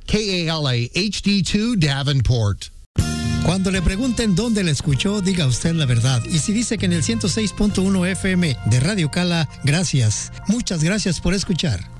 KALA HD2 Davenport. Cuando le pregunten dónde la escuchó, diga usted la verdad. Y si dice que en el 106.1 FM de Radio Cala, gracias. Muchas gracias por escuchar.